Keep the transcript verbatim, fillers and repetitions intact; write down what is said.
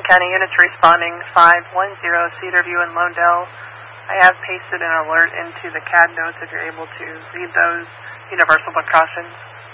County units responding five one zero Cedarview and Lodell. I have pasted an alert into the C A D notes if you're able to read those universal precautions.